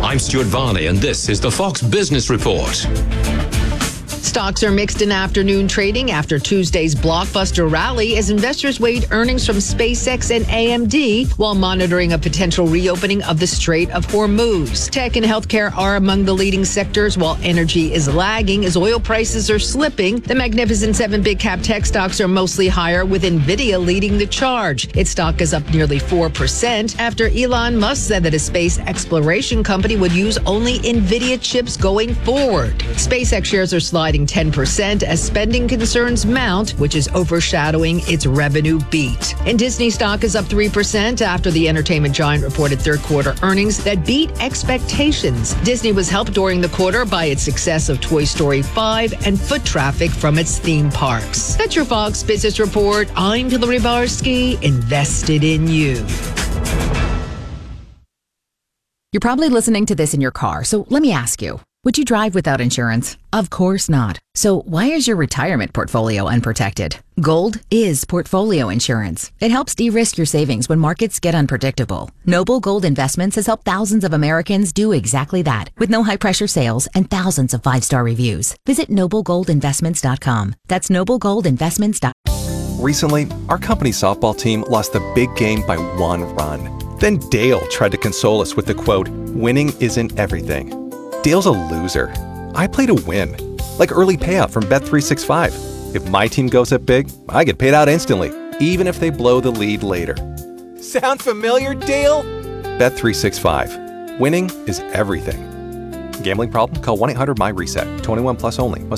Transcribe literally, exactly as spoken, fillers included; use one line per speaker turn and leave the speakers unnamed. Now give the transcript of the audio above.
I'm Stuart Varney, and this is the Fox Business Report.
Stocks are mixed in afternoon trading after Tuesday's blockbuster rally as investors weighed earnings from SpaceX and A M D while monitoring a potential reopening of the Strait of Hormuz. Tech and healthcare are among the leading sectors, while energy is lagging as oil prices are slipping. The Magnificent Seven big cap tech stocks are mostly higher, with NVIDIA leading the charge. Its stock is up nearly four percent after Elon Musk said that a space exploration company would use only NVIDIA chips going forward. SpaceX shares are sliding ten percent as spending concerns mount, which is overshadowing its revenue beat. And Disney stock is up three percent after the entertainment giant reported third quarter earnings that beat expectations. Disney was helped during the quarter by its success of Toy Story five and foot traffic from its theme parks. That's your Fox Business Report. I'm Hillary Barsky, invested in you.
You're probably listening to this in your car, so let me ask you. Would you drive without insurance? Of course not. So why is your retirement portfolio unprotected? Gold is portfolio insurance. It helps de-risk your savings when markets get unpredictable. Noble Gold Investments has helped thousands of Americans do exactly that, with no high-pressure sales and thousands of five-star reviews. Visit noble gold investments dot com. That's noble gold investments dot com.
Recently, our company softball team lost the big game by one run. Then Dale tried to console us with the quote, "Winning isn't everything." Dale's a loser. I play to win. Like early payout from Bet three sixty-five. If my team goes up big, I get paid out instantly, even if they blow the lead later. Sound familiar, Dale? Bet three sixty-five. Winning is everything. Gambling problem? Call one eight hundred M Y RESET. twenty-one plus only. Must